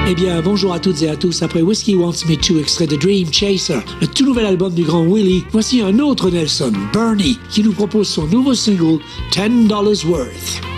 Eh bien, bonjour à toutes et à tous. Après Whiskey Wants Me To, extrait de Dream Chaser, le tout nouvel album du grand Willie, voici un autre Nelson, Bernie, qui nous propose son nouveau single, $10 Worth.